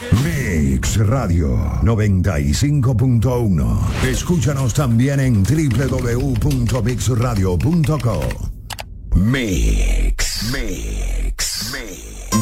Mix Radio 95.1. Escúchanos también en www.mixradio.co. Mix.